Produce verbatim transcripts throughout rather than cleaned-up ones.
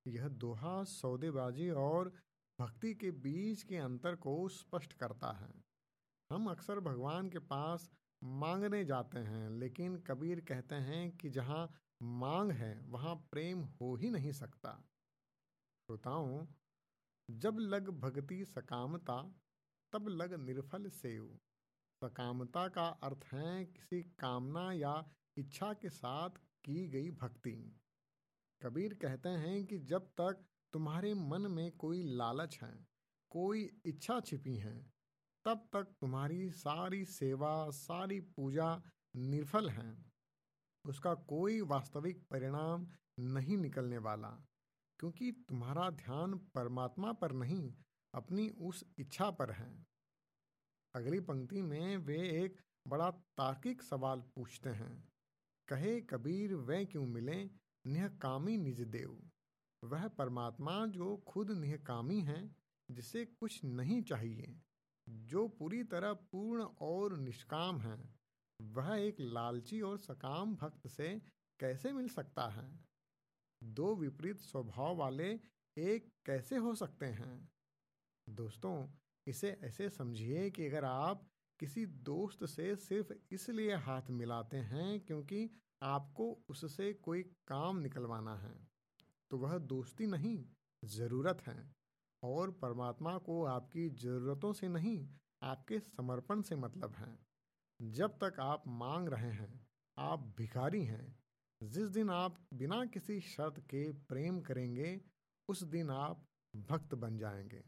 यह दोहा सौदेबाजी और भक्ति के बीच के अंतर को स्पष्ट करता है। हम अक्सर भगवान के पास मांगने जाते हैं, लेकिन कबीर कहते हैं कि जहाँ मांग है वहाँ प्रेम हो ही नहीं सकता। श्रोताओं, जब लग भक्ति सकामता तब लग निर्फल सेव। सकामता का अर्थ है किसी कामना या इच्छा के साथ की गई भक्ति। कबीर कहते हैं कि जब तक तुम्हारे मन में कोई लालच है, कोई इच्छा छिपी है, तब तक तुम्हारी सारी सेवा, सारी पूजा निर्फल है। उसका कोई वास्तविक परिणाम नहीं निकलने वाला, क्योंकि तुम्हारा ध्यान परमात्मा पर नहीं, अपनी उस इच्छा पर है। अगली पंक्ति में वे एक बड़ा तार्किक सवाल पूछते हैं। कहे कबीर वह क्यों मिले निहकामी निज देव। वह परमात्मा जो खुद निहकामी है, जिसे कुछ नहीं चाहिए, जो पूरी तरह पूर्ण और निष्काम है, वह एक लालची और सकाम भक्त से कैसे मिल सकता है? दो विपरीत स्वभाव वाले एक कैसे हो सकते हैं? दोस्तों, इसे ऐसे समझिए कि अगर आप किसी दोस्त से सिर्फ इसलिए हाथ मिलाते हैं क्योंकि आपको उससे कोई काम निकलवाना है, तो वह दोस्ती नहीं, ज़रूरत है। और परमात्मा को आपकी ज़रूरतों से नहीं, आपके समर्पण से मतलब है। जब तक आप मांग रहे हैं, आप भिखारी हैं। जिस दिन आप बिना किसी शर्त के प्रेम करेंगे, उस दिन आप भक्त बन जाएंगे।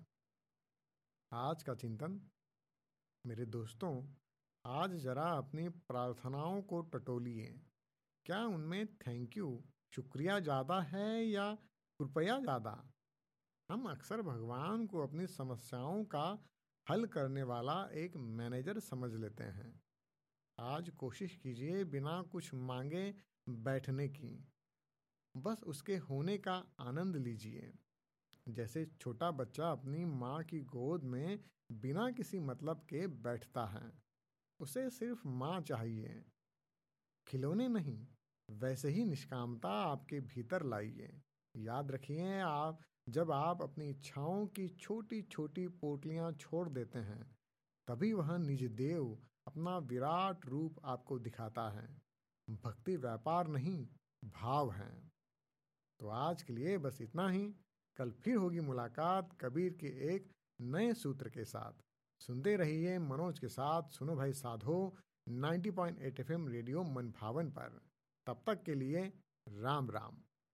आज का चिंतन। मेरे दोस्तों, आज जरा अपनी प्रार्थनाओं को टटोलिए। क्या उनमें थैंक यू, शुक्रिया ज़्यादा है या कृपया ज़्यादा? हम अक्सर भगवान को अपनी समस्याओं का हल करने वाला एक मैनेजर समझ लेते हैं। आज कोशिश कीजिए बिना कुछ मांगे बैठने की, बस उसके होने का आनंद लीजिए। जैसे छोटा बच्चा अपनी माँ की गोद में बिना किसी मतलब के बैठता है, उसे सिर्फ माँ चाहिए, खिलौने नहीं। वैसे ही निष्कामता आपके भीतर लाइए। याद रखिए, आप जब आप अपनी इच्छाओं की छोटी छोटी पोटलियां छोड़ देते हैं, तभी वह निज देव अपना विराट रूप आपको दिखाता है। भक्ति व्यापार नहीं, भाव है। तो आज के लिए बस इतना ही। कल फिर होगी मुलाकात कबीर के एक नए सूत्र के साथ। सुनते रहिए मनोज के साथ सुनो भाई साधो नब्बे पॉइंट आठ एफ एम रेडियो मन भावन पर। तब तक के लिए राम राम।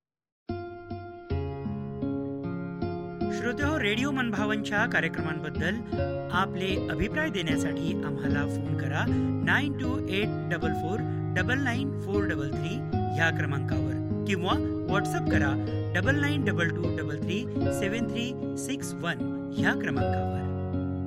श्रोतेहो, रेडिओ मनभावनच्या कार्यक्रमांबद्दल आपले अभिप्राय देण्यासाठी आम्हाला फोन करा nine to eight double four double nine four double three ह्या क्रमांकावर, किंवा व्हॉट्सअप करा double nine double two double three seven three six one ह्या क्रमांकावर।